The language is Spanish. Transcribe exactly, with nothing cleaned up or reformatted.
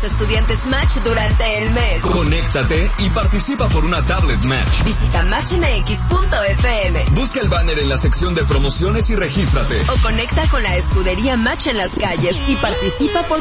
los estudiantes Match durante el mes. Conéctate y participa por una tablet Match. Visita match m x punto f m. Busca el banner en la sección de promociones y regístrate. O conecta con la escudería Match en las calles y participa por